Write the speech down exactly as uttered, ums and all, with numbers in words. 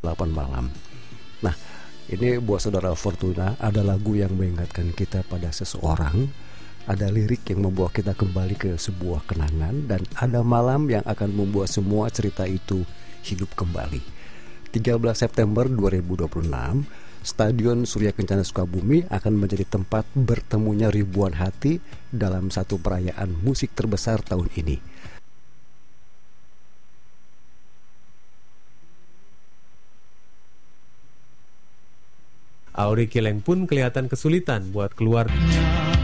delapan malam. Nah, ini buat saudara Fortuna, ada lagu yang mengingatkan kita pada seseorang, ada lirik yang membawa kita kembali ke sebuah kenangan, dan ada malam yang akan membuat semua cerita itu hidup kembali. tiga belas September dua ribu dua puluh enam, Stadion Surya Kencana Sukabumi akan menjadi tempat bertemunya ribuan hati dalam satu perayaan musik terbesar tahun ini. Auri Kileng pun kelihatan kesulitan buat keluar.